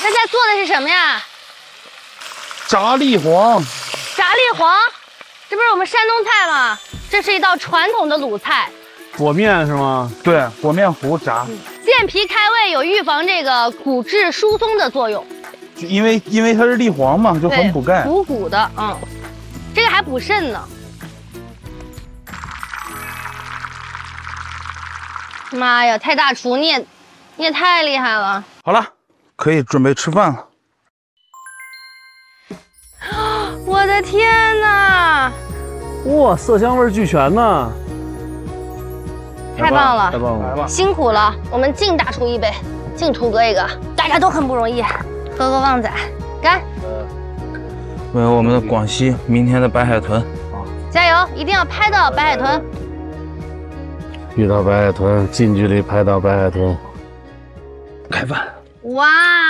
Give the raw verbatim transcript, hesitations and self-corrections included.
这在做的是什么呀？ 炸栗黄。 炸栗黄，这不是我们山东菜吗？这是一道传统的鲁菜。 和面是吗？对，和面糊炸。 嗯、健脾开胃，有预防这个骨质疏松的作用。 因为因为它是栗黄嘛，就很补钙。 补骨的，嗯，这个还补肾呢。妈呀，太大厨，你也你也太厉害了。 好了，可以准备吃饭了。 我的天哪！ 哇，色香味俱全呢！ 太棒了， 太棒了， 辛苦了！我们敬大厨一杯，敬厨哥一个，大家都很不容易。喝个旺仔，干！ 为我们的广西明天的白海豚， 加油！一定要拍到白海豚。 遇到白海豚，近距离拍到白海豚， 开饭。 哇！